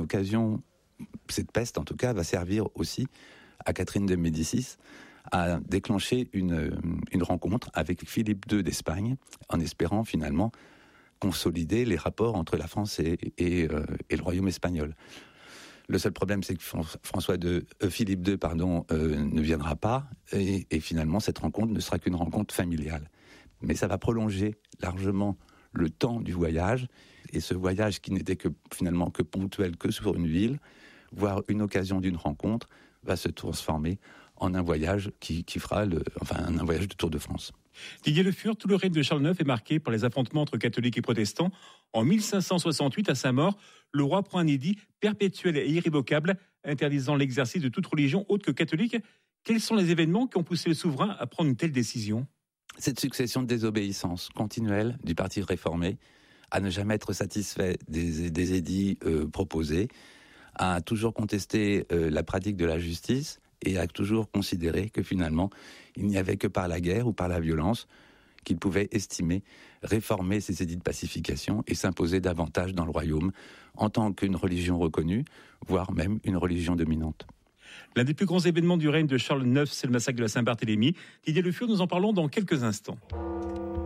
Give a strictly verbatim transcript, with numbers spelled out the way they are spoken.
l'occasion, cette peste en tout cas, va servir aussi à Catherine de Médicis à déclencher une, une rencontre avec Philippe deux d'Espagne, en espérant finalement consolider les rapports entre la France et, et, euh, et le royaume espagnol. Le seul problème, c'est que François de, euh, Philippe deux pardon, euh, ne viendra pas, et, et finalement cette rencontre ne sera qu'une rencontre familiale. Mais ça va prolonger largement le temps du voyage, et ce voyage qui n'était que, finalement que ponctuel, que sur une ville, voire une occasion d'une rencontre, va se transformer en un voyage qui, qui fera le, enfin, un voyage de Tour de France. Didier Le Fur, tout le règne de Charles neuf est marqué par les affrontements entre catholiques et protestants. En mille cinq cent soixante-huit, à sa mort, le roi prend un édit perpétuel et irrévocable interdisant l'exercice de toute religion autre que catholique. Quels sont les événements qui ont poussé le souverain à prendre une telle décision ? Cette succession de désobéissances continuelles du parti réformé, à ne jamais être satisfait des, des édits euh, proposés, à toujours contester euh, la pratique de la justice, et a toujours considéré que finalement, il n'y avait que par la guerre ou par la violence qu'il pouvait estimer réformer ces édits de pacification et s'imposer davantage dans le royaume en tant qu'une religion reconnue, voire même une religion dominante. L'un des plus grands événements du règne de Charles neuf, c'est le massacre de la Saint-Barthélemy. Didier Le Fur, nous en parlons dans quelques instants.